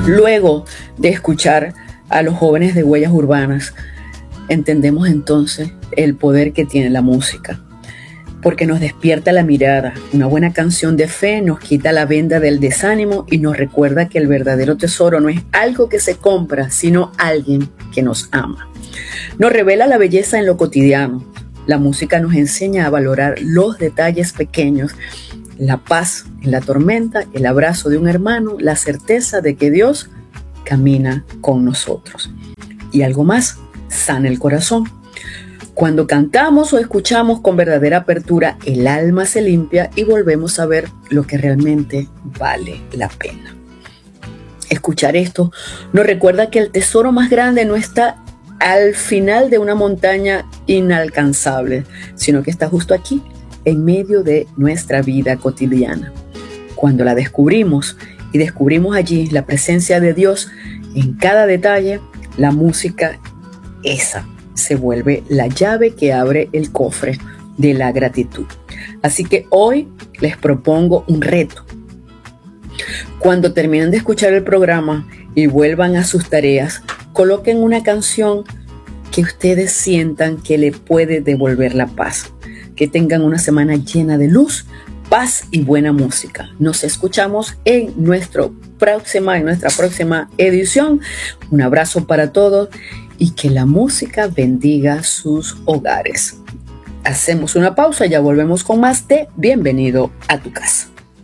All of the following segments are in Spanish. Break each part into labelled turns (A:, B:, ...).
A: Luego de escuchar a los jóvenes de Huellas Urbanas, entendemos entonces el poder que tiene la música, porque nos despierta la mirada. Una buena canción de fe nos quita la venda del desánimo y nos recuerda que el verdadero tesoro no es algo que se compra, sino alguien que nos ama. Nos revela la belleza en lo cotidiano. La música nos enseña a valorar los detalles pequeños, la paz en la tormenta, el abrazo de un hermano, la certeza de que Dios camina con nosotros. Y algo más, sana el corazón. Cuando cantamos o escuchamos con verdadera apertura, el alma se limpia y volvemos a ver lo que realmente vale la pena. Escuchar esto nos recuerda que el tesoro más grande no está al final de una montaña inalcanzable, sino que está justo aquí, en medio de nuestra vida cotidiana. Cuando la descubrimos y descubrimos allí la presencia de Dios en cada detalle, la música esa se vuelve la llave que abre el cofre de la gratitud. Así que hoy les propongo un reto. Cuando terminen de escuchar el programa y vuelvan a sus tareas, coloquen una canción que ustedes sientan que le puede devolver la paz. Que tengan una semana llena de luz, paz y buena música. Nos escuchamos en nuestra próxima edición. Un abrazo para todos y que la música bendiga sus hogares. Hacemos una pausa y ya volvemos con más de Bienvenido a tu casa.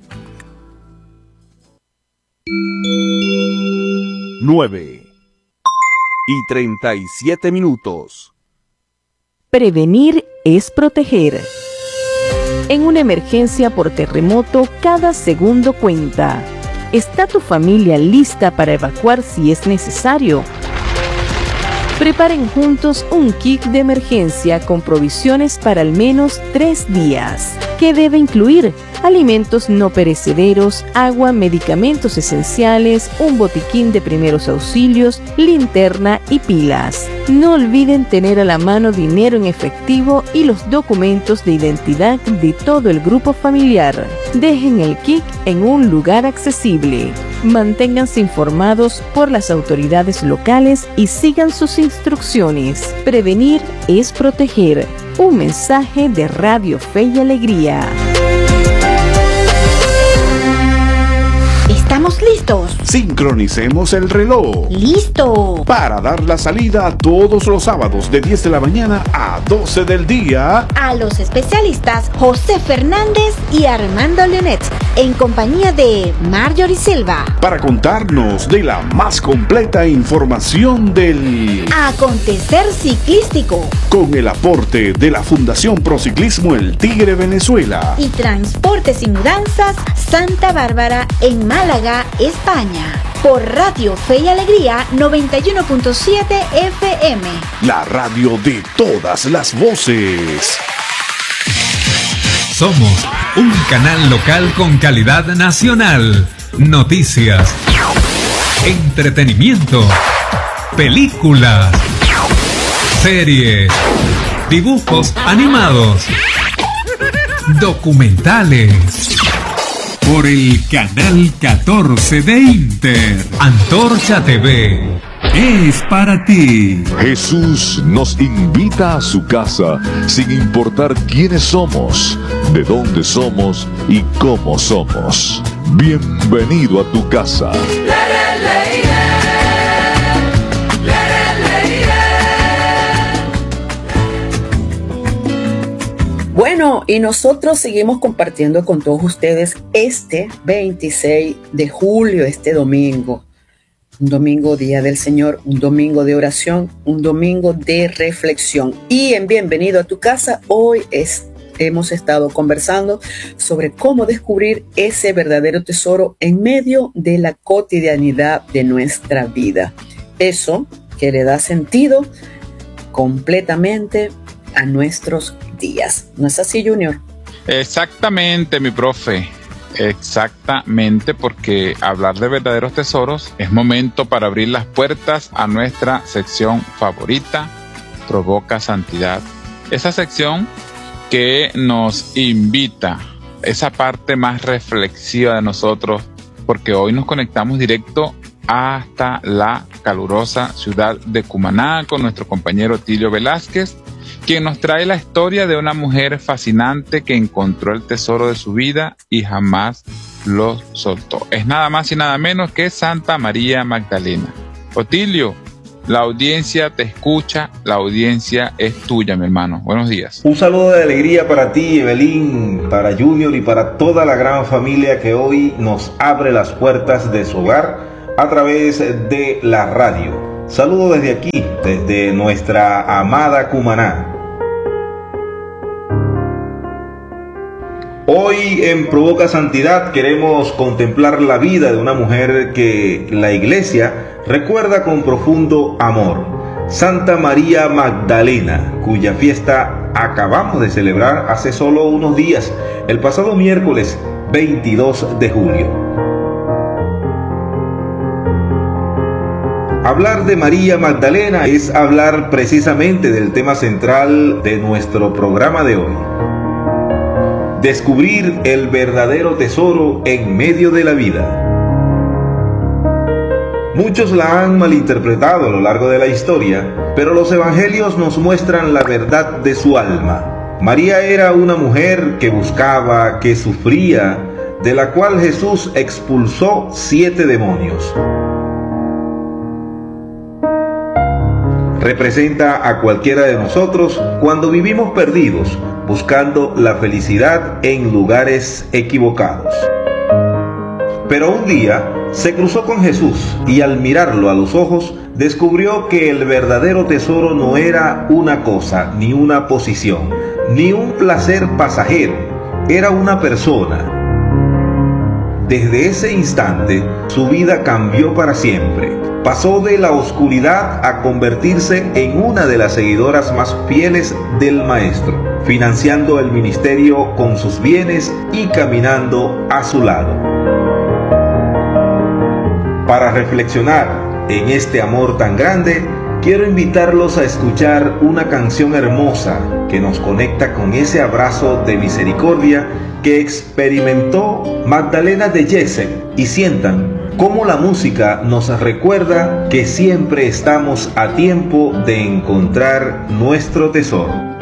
B: 9:37.
C: Prevenir es proteger. En una emergencia por terremoto, cada segundo cuenta. ¿Está tu familia lista para evacuar si es necesario? Preparen juntos un kit de emergencia con provisiones para al menos 3 días. ¿Qué debe incluir? Alimentos no perecederos, agua, medicamentos esenciales, un botiquín de primeros auxilios, linterna y pilas. No olviden tener a la mano dinero en efectivo y los documentos de identidad de todo el grupo familiar. Dejen el kit en un lugar accesible. Manténganse informados por las autoridades locales y sigan sus instrucciones. Prevenir es proteger. Un mensaje de Radio Fe y Alegría.
D: ¿Estamos listos?
B: Sincronicemos el reloj.
D: ¡Listo!
B: Para dar la salida todos los sábados de 10 de la mañana a 12 del día.
D: A los especialistas José Fernández y Armando Leonet, en compañía de Marjorie Silva.
B: Para contarnos de la más completa información del
D: acontecer ciclístico.
B: Con el aporte de la Fundación Prociclismo El Tigre Venezuela.
D: Y Transportes y Mudanzas Santa Bárbara en Málaga, España. Por Radio Fe y Alegría 91.7 FM.
B: La radio de todas las voces.
E: Somos un canal local con calidad nacional. Noticias, entretenimiento, películas, series, dibujos animados, documentales. Por el canal 14 de Inter, Antorcha TV. Es para ti.
F: Jesús nos invita a su casa, sin importar quiénes somos, de dónde somos y cómo somos. Bienvenido a tu casa.
A: Bueno, y nosotros seguimos compartiendo con todos ustedes este 26 de julio, este domingo. Un domingo, Día del Señor, un domingo de oración, un domingo de reflexión. Y en Bienvenido a tu casa, hoy hemos estado conversando sobre cómo descubrir ese verdadero tesoro en medio de la cotidianidad de nuestra vida. Eso que le da sentido completamente a nuestros días. ¿No es así, Junior?
G: Exactamente, mi profe. Exactamente, porque hablar de verdaderos tesoros es momento para abrir las puertas a nuestra sección favorita, Provoca Santidad. Esa sección que nos invita, esa parte más reflexiva de nosotros, porque hoy nos conectamos directo hasta la calurosa ciudad de Cumaná con nuestro compañero Tilio Velázquez, quien nos trae la historia de una mujer fascinante que encontró el tesoro de su vida y jamás lo soltó. Es nada más y nada menos que Santa María Magdalena. Otilio, la audiencia te escucha, la audiencia es tuya, mi hermano. Buenos días.
H: Un saludo de alegría para ti, Evelyn, para Junior y para toda la gran familia que hoy nos abre las puertas de su hogar a través de la radio. Saludo desde aquí, desde nuestra amada Cumaná. Hoy en Provoca Santidad queremos contemplar la vida de una mujer que la Iglesia recuerda con profundo amor, Santa María Magdalena, cuya fiesta acabamos de celebrar hace solo unos días, el pasado miércoles 22 de julio. Hablar de María Magdalena es hablar precisamente del tema central de nuestro programa de hoy. Descubrir el verdadero tesoro en medio de la vida. Muchos la han malinterpretado a lo largo de la historia, pero los evangelios nos muestran la verdad de su alma. María era una mujer que buscaba, que sufría, de la cual Jesús expulsó 7 demonios. Representa a cualquiera de nosotros cuando vivimos perdidos, buscando la felicidad en lugares equivocados. Pero un día se cruzó con Jesús y al mirarlo a los ojos descubrió que el verdadero tesoro no era una cosa, ni una posición, ni un placer pasajero, era una persona. Desde ese instante su vida cambió para siempre. Pasó de la oscuridad a convertirse en una de las seguidoras más fieles del Maestro, financiando el ministerio con sus bienes y caminando a su lado. Para reflexionar en este amor tan grande, quiero invitarlos a escuchar una canción hermosa que nos conecta con ese abrazo de misericordia que experimentó Magdalena de Gesem, y sientan cómo la música nos recuerda que siempre estamos a tiempo de encontrar nuestro tesoro.